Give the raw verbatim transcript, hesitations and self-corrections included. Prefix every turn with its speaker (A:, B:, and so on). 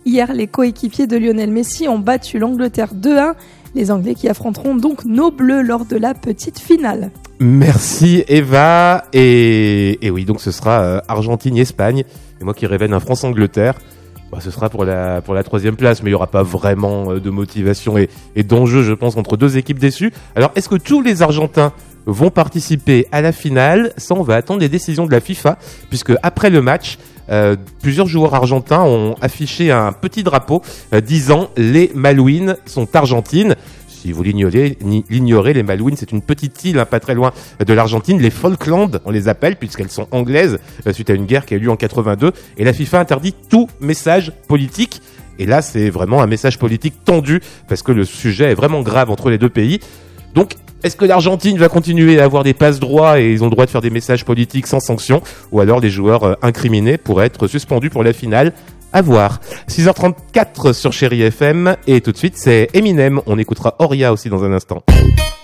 A: Hier, les coéquipiers de Lionel Messi ont battu l'Angleterre deux à un. Les Anglais qui affronteront donc nos Bleus lors de la petite finale.
B: Merci Eva. Et, et oui, donc ce sera euh, Argentine-Espagne. Et moi qui révèle un France-Angleterre. Bah, ce sera pour la, pour la troisième place, mais il n'y aura pas vraiment euh, de motivation et, et d'enjeu, je pense, entre deux équipes déçues. Alors, est-ce que tous les Argentins vont participer à la finale? Ça, on va attendre les décisions de la FIFA, puisque après le match, euh, plusieurs joueurs argentins ont affiché un petit drapeau euh, disant « Les Malouines sont argentines ». Si vous l'ignorez, l'ignorez, les Malouines, c'est une petite île, hein, pas très loin de l'Argentine. Les Falklands, on les appelle, puisqu'elles sont anglaises, euh, suite à une guerre qui a eu lieu en quatre-vingt-deux. Et la FIFA interdit tout message politique. Et là, c'est vraiment un message politique tendu, parce que le sujet est vraiment grave entre les deux pays. Donc, est-ce que l'Argentine va continuer à avoir des passe-droits et ils ont le droit de faire des messages politiques sans sanction? Ou alors les joueurs euh, incriminés pourraient être suspendus pour la finale? À voir. six heures trente-quatre sur Chérie F M et tout de suite c'est Eminem. On écoutera Oria aussi dans un instant.